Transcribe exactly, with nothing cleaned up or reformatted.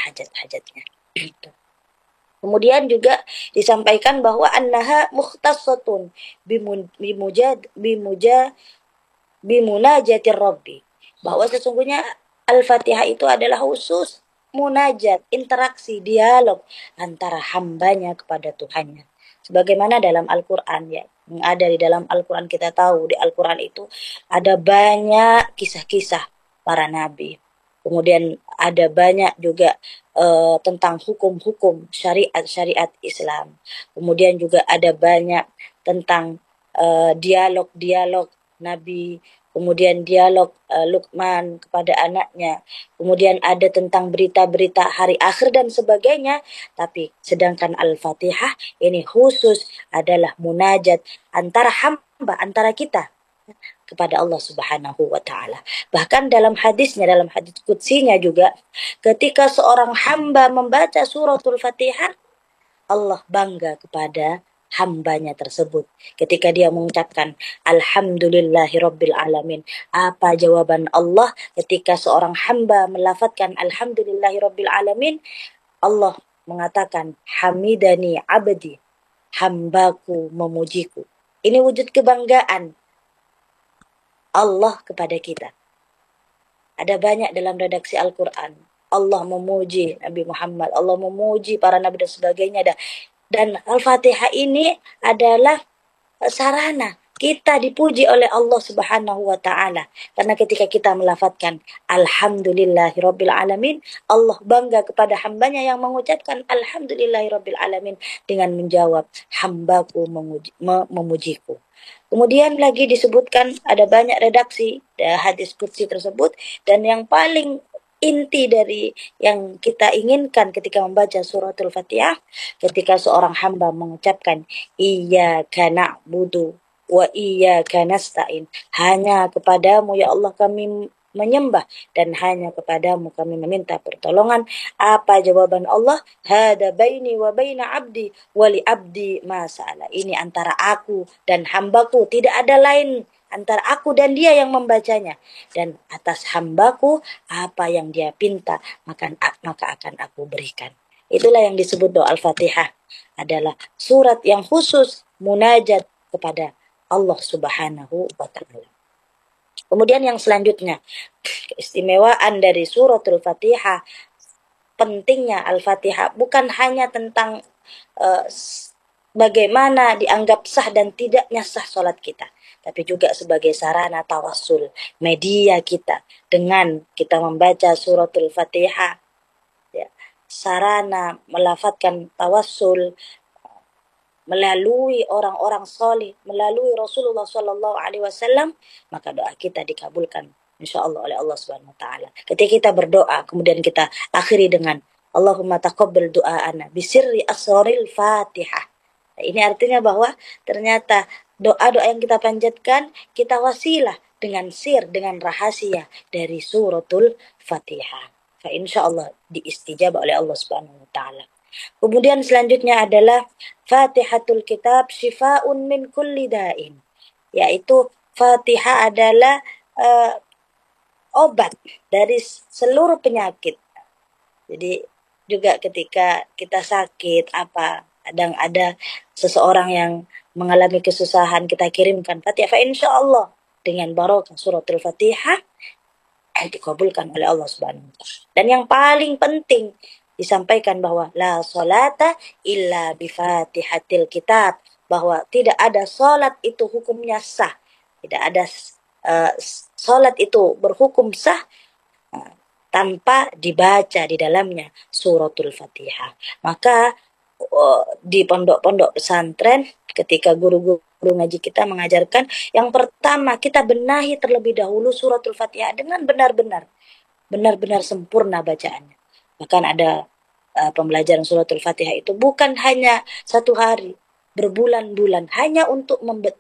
hajat-hajatnya. Kemudian juga disampaikan bahwa annaha mukhtassatun bimujad bimuja bimunajatir rabbi, bahwa sesungguhnya Al-Fatihah itu adalah khusus munajat, interaksi, dialog antara hambanya kepada Tuhannya. Sebagaimana dalam Al-Quran ya, yang ada di dalam Al-Quran, kita tahu di Al-Quran itu ada banyak kisah-kisah para nabi. Kemudian ada banyak juga uh, tentang hukum-hukum syariat-syariat Islam. Kemudian juga ada banyak tentang uh, dialog-dialog Nabi, kemudian dialog uh, Luqman kepada anaknya, kemudian ada tentang berita-berita hari akhir dan sebagainya. Tapi sedangkan Al-Fatihah ini khusus adalah munajat antara hamba, antara kita kepada Allah Subhanahu wa taala. Bahkan dalam hadisnya, dalam hadis qutsinya juga, ketika seorang hamba membaca suratul Fatihah, Allah bangga kepada hambanya tersebut. Ketika dia mengucapkan alhamdulillahirabbil alamin, apa jawaban Allah ketika seorang hamba melafadzkan alhamdulillahirabbil alamin? Allah mengatakan hamidani abdi, hambaku memujiku. Ini wujud kebanggaan Allah kepada kita. Ada banyak dalam redaksi Al-Quran. Allah memuji Nabi Muhammad, Allah memuji para nabi dan sebagainya. Dan Al-Fatihah ini adalah sarana kita dipuji oleh Allah Subhanahu wa taala. Karena ketika kita melafadzkan alhamdulillahirabbil alamin, Allah bangga kepada hambanya yang mengucapkan alhamdulillahirabbil alamin dengan menjawab hambaku memuji, memujiku. Kemudian lagi disebutkan ada banyak redaksi dari hadis qudsi tersebut, dan yang paling inti dari yang kita inginkan ketika membaca suratul Fatihah, ketika seorang hamba mengucapkan iyyaka na'budu wa iyyaka nasta'in, hanya kepadamu ya Allah kami menyembah dan hanya kepadamu kami meminta pertolongan. Apa jawaban Allah? Hada baini wa baina abdi wa li abdi ma sa'ala. Ini antara aku dan hambaku, tidak ada lain antara aku dan dia yang membacanya, dan atas hambaku apa yang dia pinta maka maka akan aku berikan. Itulah yang disebut doa Al-Fatihah, adalah surat yang khusus munajat kepada Allah Subhanahu wa taala. Kemudian yang selanjutnya, keistimewaan dari suratul Fatihah, pentingnya Al-Fatihah bukan hanya tentang uh, bagaimana dianggap sah dan tidaknya sah sholat kita, tapi juga sebagai sarana tawassul, media kita dengan kita membaca suratul Fatihah, ya, sarana melafadzkan tawassul melalui orang-orang soleh, melalui Rasulullah Shallallahu Alaihi Wasallam, maka doa kita dikabulkan insya Allah oleh Allah Subhanahu Wa Taala. Ketika kita berdoa, kemudian kita akhiri dengan Allahumma taqabbal du'aana bisirri asraril Fatihah. Nah, ini artinya bahwa ternyata doa-doa yang kita panjatkan kita wasilah dengan sir, dengan rahasia dari suratul Fatihah. Fa insya Allah diistijabah oleh Allah Subhanahu Wa Taala. Kemudian selanjutnya adalah Fatihatul Kitab Shifaun min kulli da'in, yaitu Fatihah adalah uh, obat dari seluruh penyakit. Jadi juga ketika kita sakit apa, kadang ada seseorang yang mengalami kesusahan, kita kirimkan Fatihah, fa insyaallah dengan barokah suratul Fatihah dikabulkan oleh Allah Subhanahu wa taala. Dan yang paling penting disampaikan bahwa la salata illa bi Fatihatil Kitab, bahwa tidak ada salat itu hukumnya sah, tidak ada uh, salat itu berhukum sah uh, tanpa dibaca di dalamnya suratul Fatihah. Maka uh, di pondok-pondok pesantren ketika guru-guru ngaji kita mengajarkan, yang pertama kita benahi terlebih dahulu suratul Fatihah dengan benar-benar benar-benar sempurna bacaannya. Bahkan ada uh, pembelajaran suratul Fatihah itu bukan hanya satu hari, berbulan-bulan, hanya untuk membe-